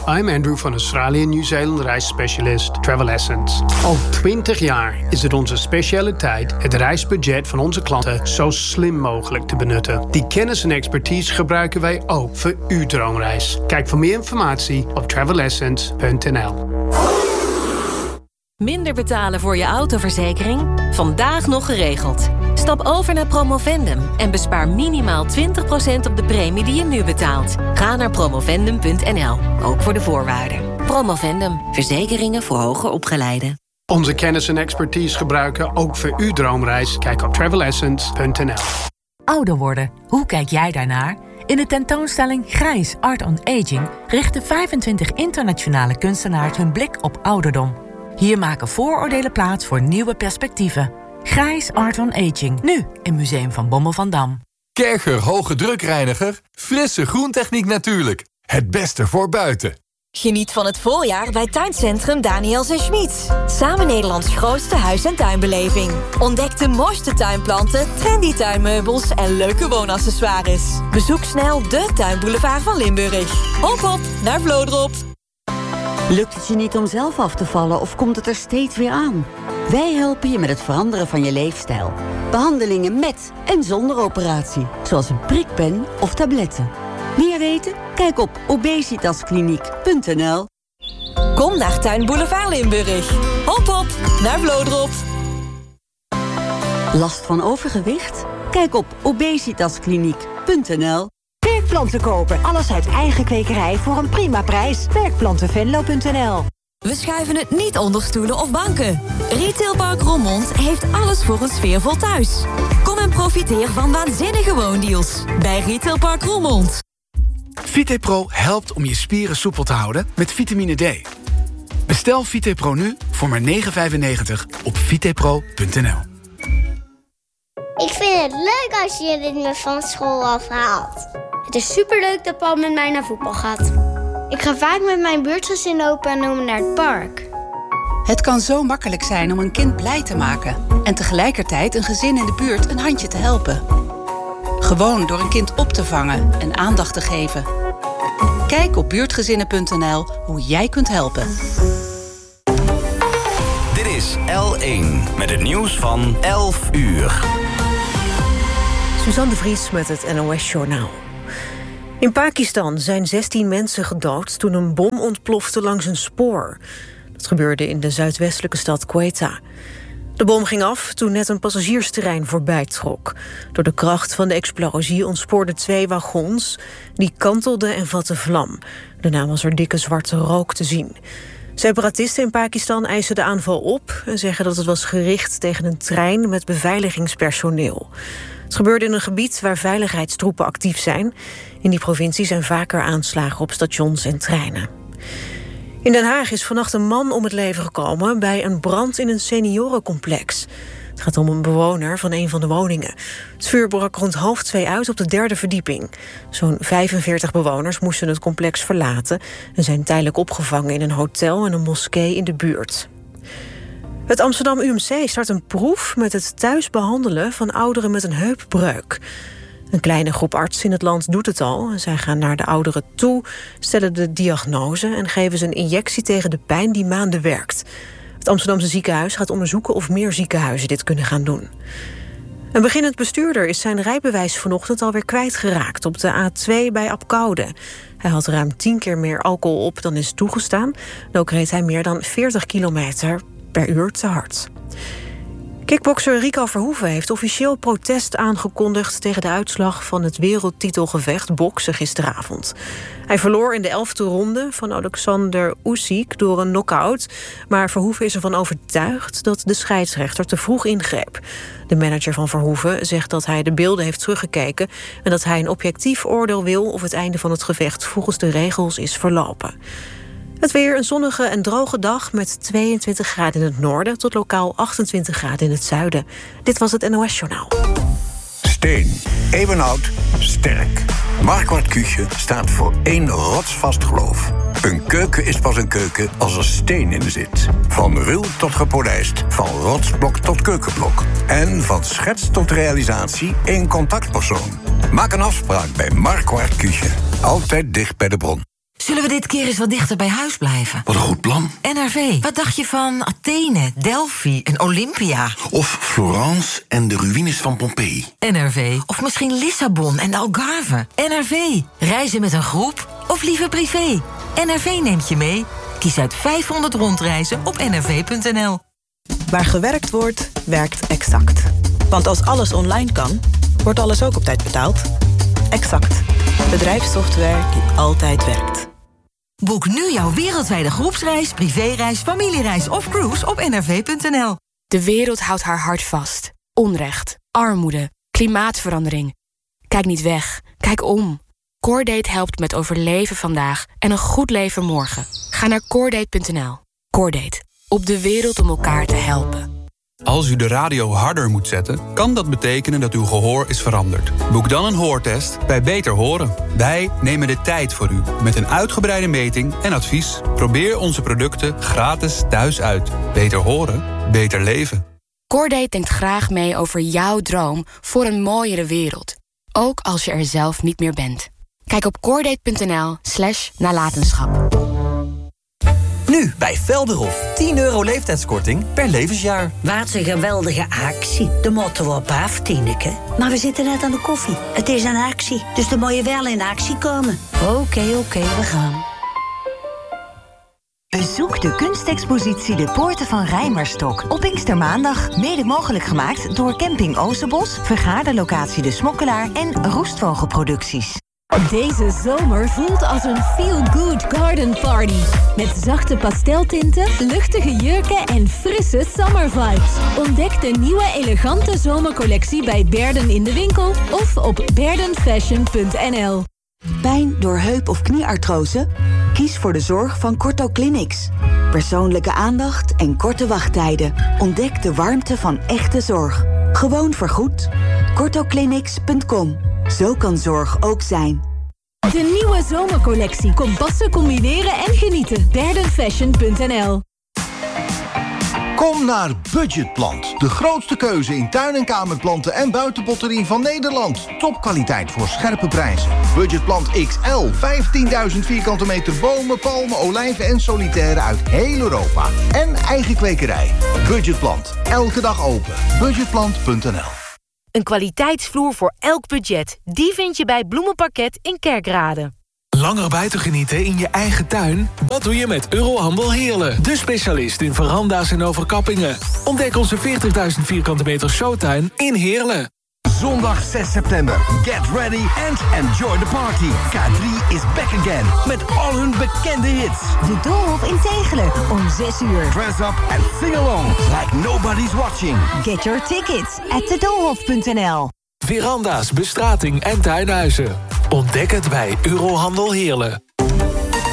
I'm Andrew van Australië en Nieuw-Zeeland reisspecialist Travel Essence. Al 20 jaar is het onze specialiteit het reisbudget van onze klanten zo slim mogelijk te benutten. Die kennis en expertise gebruiken wij ook voor uw droomreis. Kijk voor meer informatie op travelessence.nl. Minder betalen voor je autoverzekering? Vandaag nog geregeld. Stap over naar Promovendum en bespaar minimaal 20% op de premie die je nu betaalt. Ga naar promovendum.nl, ook voor de voorwaarden. Promovendum, verzekeringen voor hoger opgeleiden. Onze kennis en expertise gebruiken ook voor uw droomreis. Kijk op travelessence.nl. Ouder worden, hoe kijk jij daarnaar? In de tentoonstelling Grijs Art on Aging richten 25 internationale kunstenaars hun blik op ouderdom. Hier maken vooroordelen plaats voor nieuwe perspectieven. Grijs Art on Aging, nu in Museum van Bommel van Dam. Kercher Hoge Drukreiniger, frisse groentechniek natuurlijk. Het beste voor buiten. Geniet van het voorjaar bij Tuincentrum Daniels & Schmid. Samen Nederlands grootste huis- en tuinbeleving. Ontdek de mooiste tuinplanten, trendy tuinmeubels en leuke woonaccessoires. Bezoek snel de Tuinboulevard van Limburg. Hop hop naar Vlodrop. Lukt het je niet om zelf af te vallen of komt het er steeds weer aan? Wij helpen je met het veranderen van je leefstijl. Behandelingen met en zonder operatie, zoals een prikpen of tabletten. Meer weten? Kijk op obesitaskliniek.nl. Kom naar Tuinboulevard Limburg. Hop hop naar Vlodrop. Last van overgewicht? Kijk op obesitaskliniek.nl. Werkplanten kopen. Alles uit eigen kwekerij voor een prima prijs. Werkplantenvenlo.nl. We schuiven het niet onder stoelen of banken. Retailpark Roermond heeft alles voor een sfeervol thuis. Kom en profiteer van waanzinnige woondeals bij Retailpark Roermond. VitePro helpt om je spieren soepel te houden met vitamine D. Bestel VitePro nu voor maar €9,95 op vitepro.nl. Ik vind het leuk als je me van school afhaalt. Het is superleuk dat Paul met mij naar voetbal gaat. Ik ga vaak met mijn buurtgezin opa en oma naar het park. Het kan zo makkelijk zijn om een kind blij te maken en tegelijkertijd een gezin in de buurt een handje te helpen. Gewoon door een kind op te vangen en aandacht te geven. Kijk op buurtgezinnen.nl hoe jij kunt helpen. Dit is L1 met het nieuws van 11 uur. Suzanne de Vries met het NOS-journaal. In Pakistan zijn 16 mensen gedood toen een bom ontplofte langs een spoor. Dat gebeurde in de zuidwestelijke stad Quetta. De bom ging af toen net een passagiersterrein voorbij trok. Door de kracht van de explosie ontspoorden 2 wagons. Die kantelden en vatten vlam. Daarna was er dikke zwarte rook te zien. Separatisten in Pakistan eisen de aanval op en zeggen dat het was gericht tegen een trein met beveiligingspersoneel. Het gebeurde in een gebied waar veiligheidstroepen actief zijn. In die provincie zijn vaker aanslagen op stations en treinen. In Den Haag is vannacht een man om het leven gekomen bij een brand in een seniorencomplex. Het gaat om een bewoner van een van de woningen. Het vuur brak rond 1:30 uit op de 3e verdieping. Zo'n 45 bewoners moesten het complex verlaten en zijn tijdelijk opgevangen in een hotel en een moskee in de buurt. Het Amsterdam UMC start een proef met het thuis behandelen van ouderen met een heupbreuk. Een kleine groep artsen in het land doet het al. Zij gaan naar de ouderen toe, stellen de diagnose en geven ze een injectie tegen de pijn die maanden werkt. Het Amsterdamse ziekenhuis gaat onderzoeken of meer ziekenhuizen dit kunnen gaan doen. Een beginnend bestuurder is zijn rijbewijs vanochtend alweer kwijtgeraakt op de A2 bij Apkoude. Hij had ruim 10 keer meer alcohol op dan is toegestaan. En ook reed hij meer dan 40 kilometer per uur te hard. Kickbokser Rico Verhoeven heeft officieel protest aangekondigd tegen de uitslag van het wereldtitelgevecht boksen gisteravond. Hij verloor in de 11e ronde van Alexander Usyk door een knock-out, maar Verhoeven is ervan overtuigd dat de scheidsrechter te vroeg ingreep. De manager van Verhoeven zegt dat hij de beelden heeft teruggekeken en dat hij een objectief oordeel wil of het einde van het gevecht volgens de regels is verlopen. Het weer, een zonnige en droge dag met 22 graden in het noorden tot lokaal 28 graden in het zuiden. Dit was het NOS-journaal. Steen, eeuwenoud, sterk. Marquardt Küche staat voor 1 rotsvast geloof. Een keuken is pas een keuken als er steen in zit. Van ruw tot gepolijst, van rotsblok tot keukenblok. En van schets tot realisatie 1 contactpersoon. Maak een afspraak bij Marquardt Küche. Altijd dicht bij de bron. Zullen we dit keer eens wat dichter bij huis blijven? Wat een goed plan. NRV, wat dacht je van Athene, Delphi en Olympia? Of Florence en de ruïnes van Pompeii. NRV, of misschien Lissabon en de Algarve. NRV, reizen met een groep of liever privé? NRV neemt je mee. Kies uit 500 rondreizen op nrv.nl. Waar gewerkt wordt, werkt Exact. Want als alles online kan, wordt alles ook op tijd betaald. Exact. Bedrijfssoftware die altijd werkt. Boek nu jouw wereldwijde groepsreis, privéreis, familiereis of cruise op nrv.nl. De wereld houdt haar hart vast. Onrecht, armoede, klimaatverandering. Kijk niet weg, kijk om. Coredate helpt met overleven vandaag en een goed leven morgen. Ga naar coredate.nl. Coredate, op de wereld om elkaar te helpen. Als u de radio harder moet zetten, kan dat betekenen dat uw gehoor is veranderd. Boek dan een hoortest bij Beter Horen. Wij nemen de tijd voor u met een uitgebreide meting en advies. Probeer onze producten gratis thuis uit. Beter horen, beter leven. Coredate denkt graag mee over jouw droom voor een mooiere wereld. Ook als je er zelf niet meer bent. Kijk op coredate.nl/nalatenschap. Nu bij Velderhof. €10 leeftijdskorting per levensjaar. Wat een geweldige actie. De motto op af, Tineke. Maar we zitten net aan de koffie. Het is een actie, dus dan moet je wel in actie komen. Oké, we gaan. Bezoek de kunstexpositie De Poorten van Rijmerstok op Pinkstermaandag. Mede mogelijk gemaakt door Camping Ozenbos, vergaderlocatie De Smokkelaar en Roestvogelproducties. Deze zomer voelt als een feel-good garden party. Met zachte pasteltinten, luchtige jurken en frisse summer vibes. Ontdek de nieuwe elegante zomercollectie bij Berden in de winkel of op berdenfashion.nl. Pijn door heup- of knieartrose? Kies voor de zorg van Corto Clinics. Persoonlijke aandacht en korte wachttijden. Ontdek de warmte van echte zorg. Gewoon vergoed. CortoClinics.com. Zo kan zorg ook zijn. De nieuwe zomercollectie. Kom passen, combineren en genieten. Berdenfashion.nl. Kom naar Budgetplant. De grootste keuze in tuin- en kamerplanten en buitenbotterie van Nederland. Topkwaliteit voor scherpe prijzen. Budgetplant XL. 15.000 vierkante meter bomen, palmen, olijven en solitaire uit heel Europa. En eigen kwekerij. Budgetplant. Elke dag open. Budgetplant.nl. Een kwaliteitsvloer voor elk budget. Die vind je bij Bloemenparket in Kerkrade. Langer buiten genieten in je eigen tuin? Dat doe je met Eurohandel Heerlen. De specialist in veranda's en overkappingen. Ontdek onze 40.000 vierkante meter showtuin in Heerlen. Zondag 6 september. Get ready and enjoy the party. K3 is back again. Met al hun bekende hits. De Doolhof in Tegelen om 6 uur. Dress up and sing along like nobody's watching. Get your tickets at thedoolhof.nl. Veranda's, bestrating en tuinhuizen. Ontdek het bij Eurohandel Heerlen.